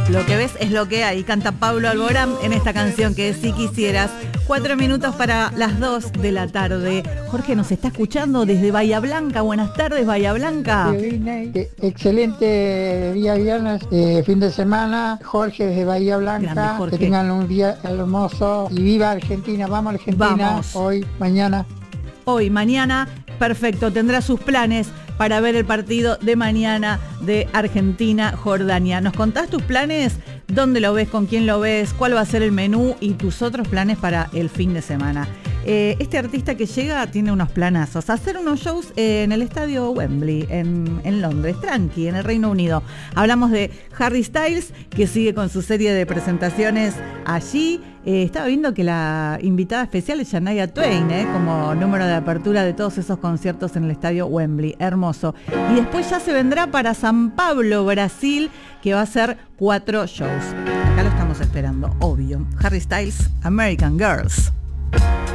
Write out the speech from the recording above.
Lo que ves es lo que hay. Canta Pablo Alborán en esta canción que es Si Quisieras. 4 minutos para las 2 de la tarde. Jorge nos está escuchando desde Bahía Blanca. Buenas tardes, Bahía Blanca. Excelente día viernes, fin de semana. Jorge desde Bahía Blanca. Grande, Jorge. Que tengan un día hermoso. Y viva Argentina. Vamos Argentina. Vamos. Hoy, mañana. Hoy, mañana, perfecto. Tendrá sus planes para ver el partido de mañana de Argentina-Jordania. ¿Nos contás tus planes? ¿Dónde lo ves? ¿Con quién lo ves? ¿Cuál va a ser el menú? Y tus otros planes para el fin de semana. Este artista que llega tiene unos planazos. Hacer unos shows en el estadio Wembley, en Londres, tranqui, en el Reino Unido. Hablamos de Harry Styles, que sigue con su serie de presentaciones allí. Estaba viendo que la invitada especial es Shania Twain, como número de apertura de todos esos conciertos en el estadio Wembley. Hermoso. Y después ya se vendrá para San Pablo, Brasil, que va a ser 4 shows. Acá lo estamos esperando, obvio. Harry Styles, American Girls.